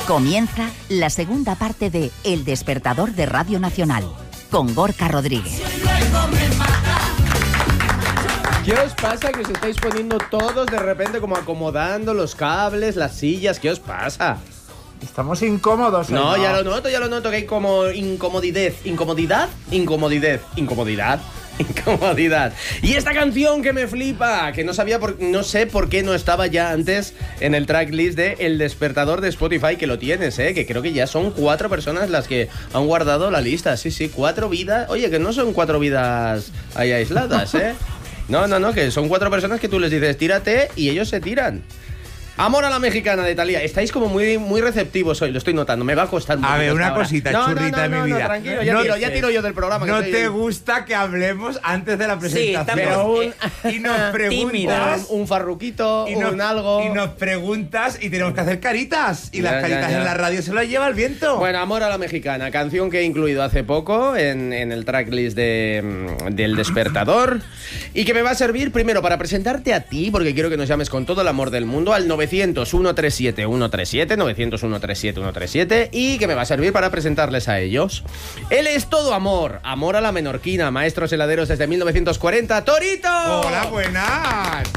Comienza la segunda parte de El Despertador de Radio Nacional, con Gorka Rodríguez. ¿Qué os pasa que os estáis poniendo todos de repente como acomodando los cables, las sillas? ¿Qué os pasa? Estamos incómodos. No, ya lo noto, que hay como incomodidad. Y esta canción que me flipa, que no sé por qué no estaba ya antes en el tracklist de El Despertador de Spotify, que lo tienes, que creo que ya son 4 personas las que han guardado la lista. Sí, 4 vidas. Oye, que no son 4 vidas ahí aisladas, No, que son 4 personas que tú les dices tírate y ellos se tiran. Amor a la mexicana de Thalía. Estáis como muy receptivos hoy, lo estoy notando. Me va a costar mucho. A ver, una cosita churrita de mi vida. No, tranquilo, ya tiro yo del programa. ¿No te gusta que hablemos antes de la presentación? Sí, y nos preguntas... Un farruquito, algo... Y nos preguntas y tenemos que hacer caritas. Y las caritas en la radio se las lleva el viento. Bueno, Amor a la mexicana, canción que he incluido hace poco en el tracklist del Despertador. Y que me va a servir primero para presentarte a ti, porque quiero que nos llames con todo el amor del mundo, al 900-137-137, 900-137-137, y que me va a servir para presentarles a ellos. Él es todo amor a la menorquina, maestros heladeros desde 1940, ¡Torito! ¡Hola, buenas!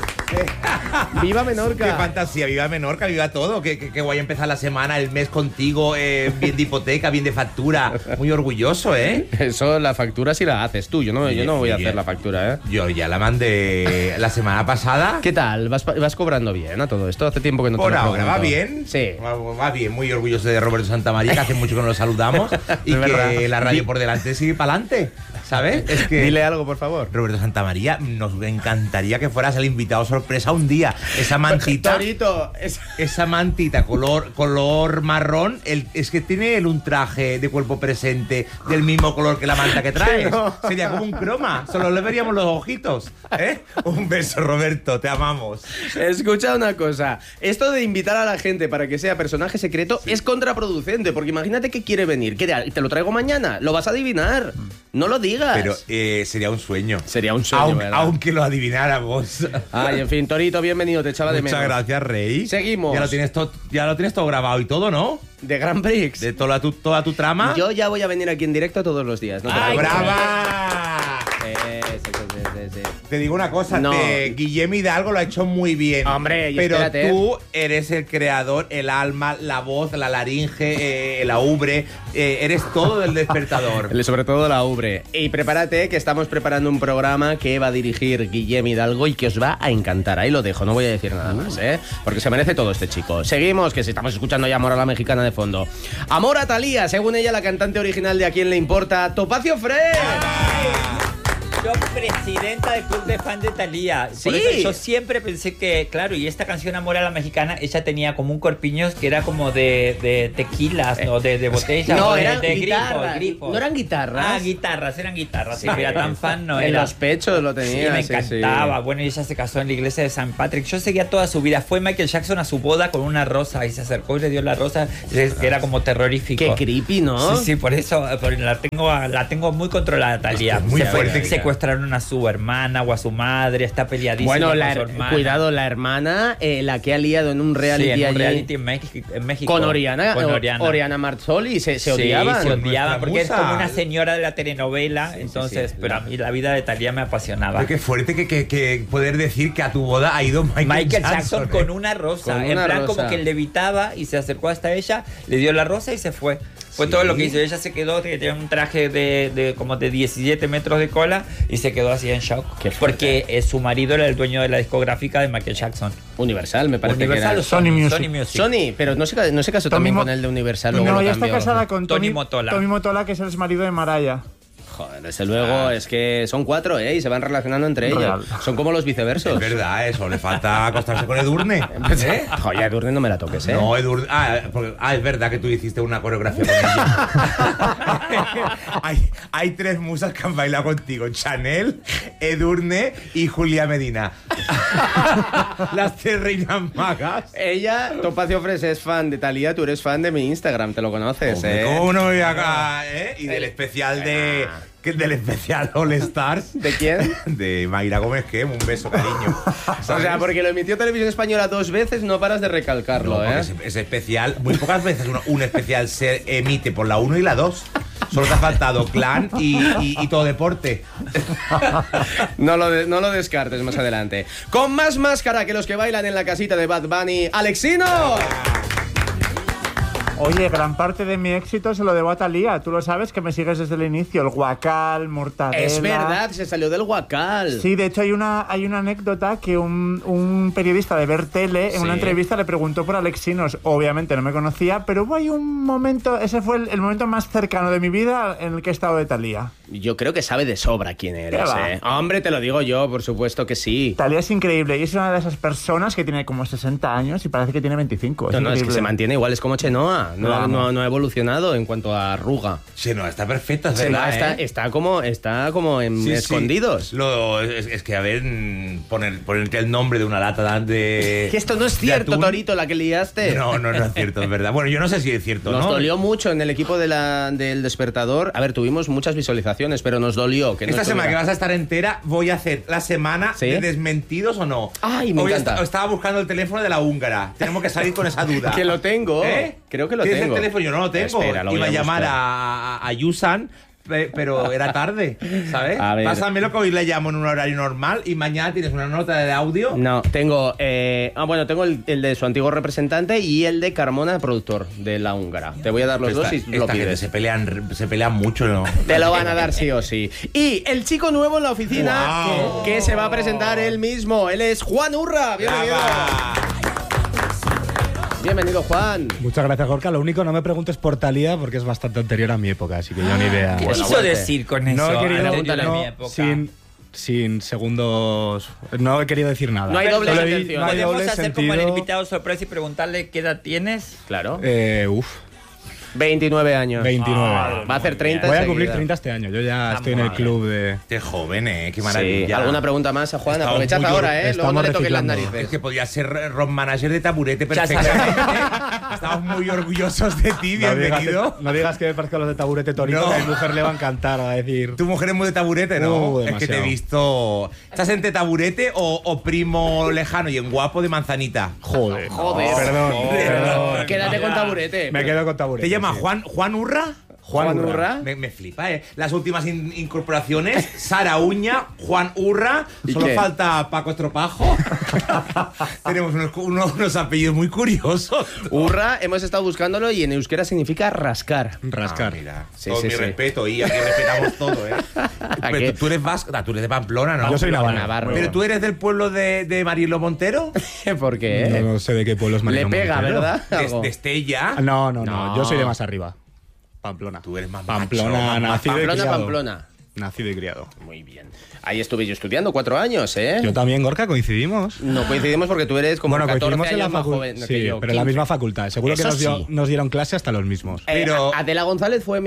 ¡Viva Menorca! ¡Qué fantasía! ¡Viva Menorca! ¡Viva todo! ¡Qué guay empezar la semana, el mes contigo! Bien de hipoteca, bien de factura. Muy orgulloso, Eso, la factura sí la haces tú. Yo no voy a hacer la factura, Yo ya la mandé la semana pasada. ¿Qué tal? ¿Vas cobrando bien a todo esto? Hace tiempo que no te Por lo ahora, pregunto. ¿va bien? Sí. Va bien. Muy orgulloso de Roberto Santamaría, que hace mucho que no lo saludamos. Y que la radio por delante sigue para adelante. ¿Sabes? Es que... Dile algo, por favor. Roberto Santamaría, nos encantaría que fueras el invitado sorpresa un día. Esa mantita... Torito, esa mantita color marrón, es que tiene él un traje de cuerpo presente del mismo color que la manta que traes. No. Sería como un croma, solo le veríamos los ojitos. Un beso, Roberto, te amamos. Escucha una cosa, esto de invitar a la gente para que sea personaje secreto es contraproducente, porque imagínate que quiere venir, ¿qué te lo traigo mañana? Lo vas a adivinar, no lo digas. Pero sería un sueño. Sería un sueño, ¿verdad? Aunque lo adivináramos. Ay, en fin, Torito, bienvenido, te echaba de menos. Muchas gracias, Rey. Seguimos. Ya lo tienes todo grabado y todo, ¿no? De Grand Prix. De toda tu trama. Yo ya voy a venir aquí en directo todos los días. ¿No? ¡Ay, brava! Sí. Te digo una cosa, No. Guillem Hidalgo lo ha hecho muy bien. Hombre, y pero espérate. tú eres el creador, el alma, la voz, la laringe, la ubre. Eres todo del Despertador. Sobre todo la ubre. Y prepárate, que estamos preparando un programa que va a dirigir Guillem Hidalgo y que os va a encantar. Ahí lo dejo, no voy a decir nada más, porque se merece todo este chico. Seguimos, que si estamos escuchando ya Amor a la mexicana de fondo. Amor a Thalía, según ella, la cantante original de A Quién le importa, Topacio Fresh. Yo, presidenta del club de fan de Thalía. Sí. Por eso yo siempre pensé que, claro, y esta canción Amor a la mexicana, ella tenía como un corpiño que era como de tequilas, ¿no? De botellas. No, eran eran guitarras. ¿No eran guitarras? Eran guitarras. Sí, era tan fan, no en era. los pechos lo tenía. Sí, me encantaba. Sí. Bueno, y ella se casó en la iglesia de San Patrick. Yo seguía toda su vida. Fue Michael Jackson a su boda con una rosa y se acercó y le dio la rosa, que era como terrorífico. Qué creepy, ¿no? Sí, por eso la tengo muy controlada, Thalía. Muy fuerte. Secuestraron a su hermana o a su madre, está peleadísima bueno, con su hermana. Cuidado, la hermana, la que ha liado en un reality, sí, en un allí, reality en México. con Oriana Marzoli, se odiaban. Se Nuestra odiaban porque es musa. como una señora de la telenovela, entonces, pero a mí la vida de Thalía me apasionaba. Pero qué fuerte que poder decir que a tu boda ha ido Michael Jackson con una rosa, Con en una plan rosa. como que levitaba y se acercó hasta ella, le dio la rosa y se fue. Fue todo lo que hizo. Ella se quedó, que tenía un traje de como de 17 metros de cola y se quedó así en shock. Porque su marido era el dueño de la discográfica de Michael Jackson. Universal, me parece Universal que o era. Sony Music. Sony, pero no se casó también con el de Universal. Luego No, lo ella está cambió. casada con Tony Motola. Tony Motola, que es el exmarido de Mariah. Joder, desde luego, es que son 4, y se van relacionando entre ellos. Real. Son como los viceversos. Es verdad, eso. Le falta acostarse con Edurne. Joder, Edurne no me la toques, No, Edurne. Es verdad que tú hiciste una coreografía con ella. hay 3 musas que han bailado contigo: Chanel, Edurne y Julia Medina. Las 3 reinas magas. Ella, Topacio Fresh, es fan de Thalía, tú eres fan de mi Instagram, te lo conoces, Hombre, ¿cómo no voy acá, Y del especial de que del especial All Stars. ¿De quién? De Mayra Gómez, que un beso, cariño. O sea, porque lo emitió Televisión Española 2 veces, no paras de recalcarlo, No, porque ese especial, muy pocas veces un especial se emite por la 1 y la 2. Solo te ha faltado Clan y todo deporte. No lo descartes más adelante. Con más máscara que los que bailan en la casita de Bad Bunny, ¡Alexino! Oye, gran parte de mi éxito se lo debo a Thalía. Tú lo sabes, que me sigues desde el inicio. El guacal, mortadela... Es verdad, se salió del guacal. Sí, de hecho hay una anécdota que un periodista de Ver Tele en una entrevista le preguntó por Alexinos. Obviamente no me conocía, pero hubo ahí un momento, ese fue el momento más cercano de mi vida en el que he estado de Thalía. Yo creo que sabe de sobra quién eres, Hombre, te lo digo yo, por supuesto que sí. Thalía es increíble y es una de esas personas que tiene como 60 años y parece que tiene 25. No, es que se mantiene igual, es como Chenoa. No ha evolucionado en cuanto a arruga. Chenoa está perfecta, Chenoa está como en escondidos. Sí. Es que, a ver, ponerte el nombre de una lata de... Que esto no es cierto, Torito, la que liaste. No es cierto, es verdad. Bueno, yo no sé si es cierto, Nos ¿no? dolió mucho en el equipo del Despertador. A ver, tuvimos muchas visualizaciones, pero nos dolió. Que esta semana que vas a estar entera, voy a hacer la semana de desmentidos o no. Ay, me encanta. Estaba buscando el teléfono de la húngara. Tenemos que salir con esa duda. Que lo tengo. Creo que lo tengo. ¿Tienes el teléfono? Yo no lo tengo. Espera, lo voy Iba a llamar buscar. a Yusan, pero era tarde, ¿sabes? Pásamelo que hoy le llamo en un horario normal y mañana tienes una nota de audio. No, tengo tengo el de su antiguo representante y el de Carmona, productor de la húngara. Te voy a dar los dos y lo pides. Se pelean mucho, ¿no? Te lo van a dar sí o sí. Y el chico nuevo en la oficina que se va a presentar él mismo. Él es Juan Urra. Bienvenido. Bienvenido, Juan. Muchas gracias, Gorka. Lo único, no me preguntes por Thalía porque es bastante anterior a mi época, así que yo ni idea. ¿Qué quiso decir con eso? No he querido Pregúntale a mi época. sin segundos. No he querido decir nada. No hay doble Solo intención. no hay ¿Podemos doble hacer como el sentido. invitado sorpresa y preguntarle qué edad tienes? Claro. 29 años. Va a hacer 30 Voy a enseguida. cumplir 30 este año. Yo ya estoy en el club de... Qué joven, qué Sí. maravilla. ¿Alguna pregunta más a Juan? Estamos Aprovechad muy ahora, Luego no le toques las reciclando. narices. Es que podía ser road manager de Taburete perfectamente. Estamos muy orgullosos de ti, bienvenido. No digas que me parezco a los de Taburete Torino, que a mi mujer le va a encantar, va a decir... Tu mujer es muy de Taburete, ¿no? Es que te he demasiado. visto... ¿Estás entre Taburete o primo lejano y en guapo de Manzanita? Joder. Perdón. Quédate con Taburete. Me quedo con Taburete. ¿Te llama sí. Juan Urra? Juan Urra. Me flipa, Las últimas incorporaciones, Sara Uña, Juan Urra, ¿Y solo qué? falta Paco Estropajo. Tenemos unos apellidos muy curiosos. Urra, hemos estado buscándolo y en euskera significa rascar. Rascar. Mira, Sí, todo sí, mi sí. respeto y aquí respetamos todo, ¿A Pero qué? tú eres vasco, tú eres de Pamplona, ¿no? Yo soy Navarro. navarro. Pero tú eres del pueblo de Marielo Montero, ¿Por qué? No sé de qué pueblo es Le Mariano pega, Montero. ¿verdad? Algo. de Estella. No. Yo soy de más arriba. Pamplona. Tú eres más Pamplona, macho, nacido y criado. Pamplona. Nacido y criado. Muy bien. Ahí estuve yo estudiando 4 años, Yo también, Gorka, coincidimos. No coincidimos porque tú eres como 14 coincidimos en la años más facultad. joven que Sí, yo, pero en la 15. misma facultad. Seguro que Eso nos dieron clase hasta los mismos. Pero- Adela González fue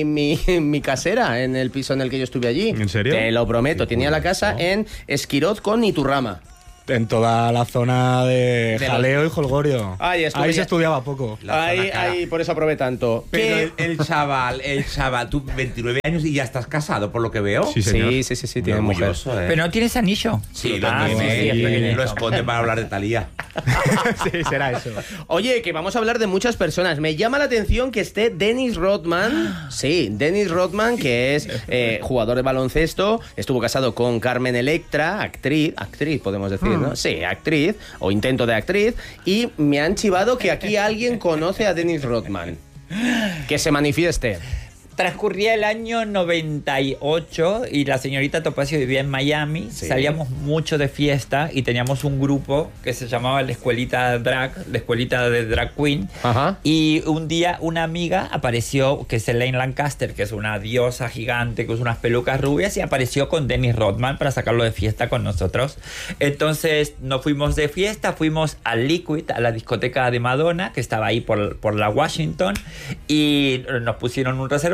mi casera en el piso en el que yo estuve allí. ¿En serio? Te lo prometo. Tenía la casa en Esquiroz con Iturrama. En toda la zona de De Jaleo y Holgorio. Ahí estuve Ahí ya. se estudiaba poco. La zona cara. Ahí, por eso probé tanto. Pero el chaval, tú 29 años y ya estás casado, por lo que veo. Sí, señor. Sí, tiene mujer. Orgulloso, Pero no tienes anillo. Sí, lo Ah, tiene, sí, es y pequeñito. lo esconde para hablar de Thalía. Sí, será eso. Oye, que vamos a hablar de muchas personas. Me llama la atención que esté Dennis Rodman. Sí, Dennis Rodman, que es jugador de baloncesto. Estuvo casado con Carmen Electra, actriz podemos decir, ¿no? Sí, actriz, o intento de actriz. Y me han chivado que aquí alguien conoce a Dennis Rodman. Que se manifieste. Transcurría el año 98 y la señorita Topacio vivía en Miami. Sí. Salíamos mucho de fiesta y teníamos un grupo que se llamaba la Escuelita Drag, la Escuelita de Drag Queen. Ajá. Y un día una amiga apareció, que es Elaine Lancaster, que es una diosa gigante, que usa unas pelucas rubias, y apareció con Dennis Rodman para sacarlo de fiesta con nosotros. Entonces nos fuimos de fiesta, fuimos al Liquid, a la discoteca de Madonna, que estaba ahí por la Washington, y nos pusieron un reservado.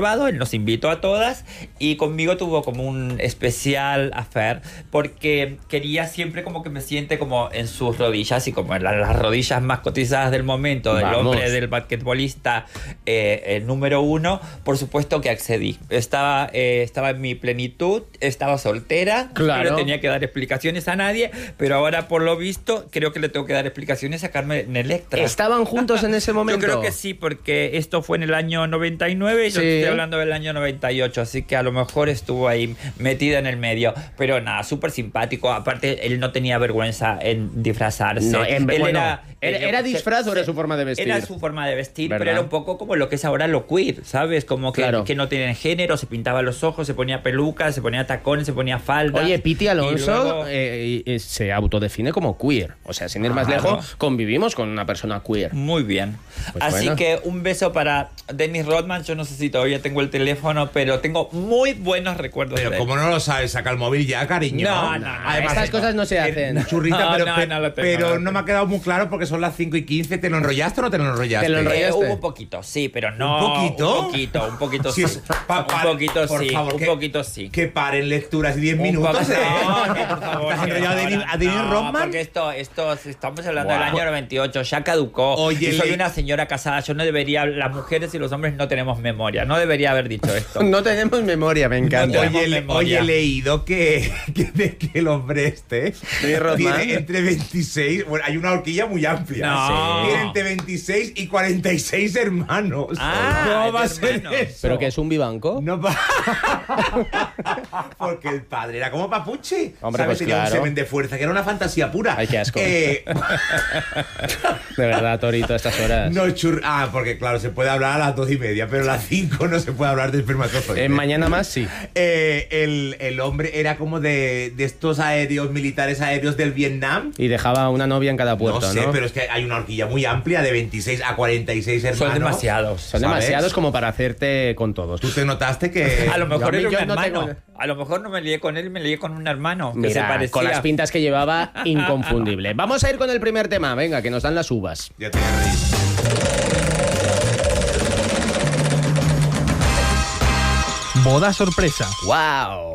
reservado, él nos invitó a todas y conmigo tuvo como un especial affair porque quería siempre como que me siente como en sus rodillas y como en las rodillas más cotizadas del momento del hombre, del basquetbolista número 1, por supuesto que accedí. Estaba en mi plenitud, estaba soltera, claro. No tenía que dar explicaciones a nadie, pero ahora por lo visto creo que le tengo que dar explicaciones a Carmen Electra. ¿Estaban juntos en ese momento? Yo creo que sí, porque esto fue en el año 99 y yo estoy hablando del año 98, así que a lo mejor estuvo ahí metida en el medio. Pero nada, súper simpático. Aparte, él no tenía vergüenza en disfrazarse. No, él ¿Era disfraz o era su forma de vestir? Era su forma de vestir, ¿verdad? pero era un poco como lo que es ahora lo queer, ¿sabes? Como que, claro. que no tienen género, se pintaba los ojos, se ponía pelucas, se ponía tacones, se ponía falda. Oye, Piti Alonso luego... se autodefine como queer. O sea, sin ir más lejos, convivimos con una persona queer. Muy bien. Pues así bueno. que un beso para Dennis Rodman. Yo no sé si todavía tengo el teléfono, pero tengo muy buenos recuerdos Pero de él. ¿cómo no lo sabes? Saca el móvil ya, cariño. No. Además, estas cosas no se hacen. Churrita, No, pero, no lo tengo, pero no no me ha quedado muy claro porque son las 5:15. ¿Te lo enrollaste o no te lo enrollaste? Te lo enrollaste. Hubo un poquito, sí, pero no. ¿Un poquito? Un poquito Si sí. es- Un poquito por sí. favor, Un que- poquito sí. Que paren lecturas y 10 Un minutos. poco- No, por favor. ¿Te has enrollado a Dennis No, Rodman? porque esto estamos hablando Guau. del año 98, ya caducó. Oye, y soy una señora casada, yo no debería, las mujeres y los hombres no tenemos memoria, no debería haber dicho esto. No tenemos memoria, me encanta. tenemos Oye, memoria. he leído que el hombre Rodman. tiene entre 26... Bueno, hay una horquilla muy amplia. No. Tiene entre 26 y 46 hermanos. Ah, ¿Cómo va a es ser hermanos. eso? ¿Pero que es un vivanco? No porque el padre era como Papuchi. Hombre, ¿Sabes? pues Tenía claro. un semen de fuerza, que era una fantasía pura. Ay, qué asco. Eh, De verdad, Torito, a estas horas. no, porque claro, se puede hablar a las 2:30, pero a las 5 no se puede hablar de espermatozoides. Mañana más, sí. El hombre era como de estos aéreos, militares aéreos del Vietnam. Y dejaba una novia en cada puerto, No ¿no? sé, pero es que hay una horquilla muy amplia de 26 a 46 hermanos. Son demasiados. Son ¿sabes? demasiados como para hacerte con todos. Tú te notaste que... A lo mejor yo era un no hermano. tengo- A lo mejor no me lié con él, me lié con un hermano que se Mira, parecía. con las pintas que llevaba, inconfundible. Vamos a ir con el primer tema, venga, que nos dan las uvas. Ya te reís. Boda sorpresa. ¡Wow!